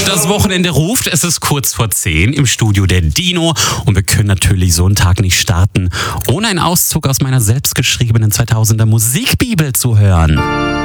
Das Wochenende ruft, es ist kurz vor 10 im Studio der Dino und wir können natürlich so einen Tag nicht starten, ohne einen Auszug aus meiner selbstgeschriebenen 2000er Musikbibel zu hören.